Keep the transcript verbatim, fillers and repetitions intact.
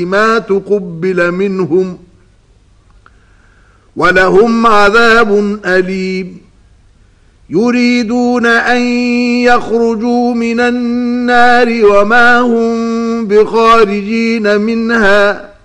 ما تقبل منهم ولهم عذاب أليم يريدون أن يخرجوا من النار وما هم بخارجين منها